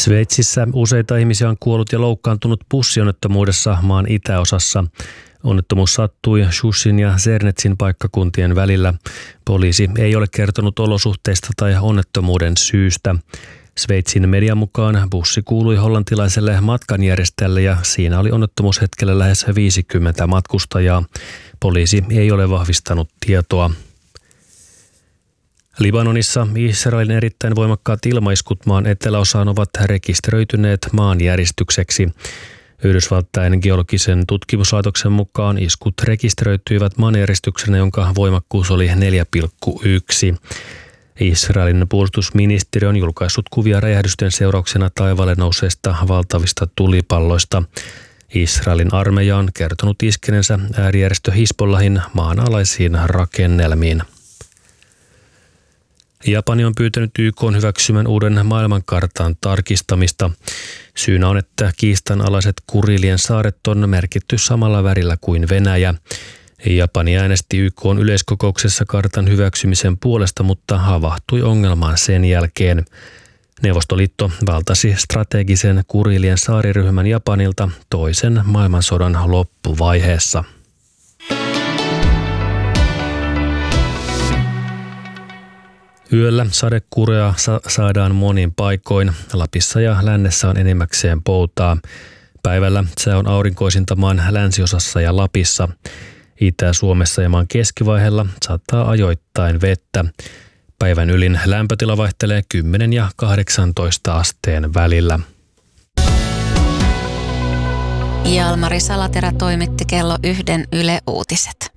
Sveitsissä useita ihmisiä on kuollut ja loukkaantunut bussionnettomuudessa maan itäosassa. Onnettomuus sattui Schusin ja Zernetsin paikkakuntien välillä. Poliisi ei ole kertonut olosuhteista tai onnettomuuden syystä. Sveitsin median mukaan bussi kuului hollantilaiselle matkanjärjestäjälle ja siinä oli onnettomuushetkellä lähes 50 matkustajaa. Poliisi ei ole vahvistanut tietoa. Libanonissa Israelin erittäin voimakkaat ilmaiskut maan eteläosaan ovat rekisteröityneet maanjäristykseksi. Yhdysvaltain geologisen tutkimuslaitoksen mukaan iskut rekisteröityivät maanjäristyksenä, jonka voimakkuus oli 4,1. Israelin puolustusministeriö on julkaissut kuvia räjähdysten seurauksena taivaalle nouseista valtavista tulipalloista. Israelin armeija on kertonut iskeneensä äärijärjestö Hizbollahin maanalaisiin rakennelmiin. Japani on pyytänyt YK:n hyväksymän uuden maailmankartan tarkistamista. Syynä on, että kiistanalaiset Kurilien saaret on merkitty samalla värillä kuin Venäjä. Japani äänesti YK:n yleiskokouksessa kartan hyväksymisen puolesta, mutta havahtui ongelmaan sen jälkeen. Neuvostoliitto valtasi strategisen Kurilien saariryhmän Japanilta toisen maailmansodan loppuvaiheessa. Yöllä sadekurea saadaan monin paikoin. Lapissa ja lännessä on enimmäkseen poutaa. Päivällä sää on aurinkoisinta maan länsiosassa ja Lapissa. Itä-Suomessa ja maan keskivaiheella saattaa ajoittain vettä. Päivän ylin lämpötila vaihtelee 10 ja 18 asteen välillä. Jalmari Salaterä toimitti kello 1 Yle Uutiset.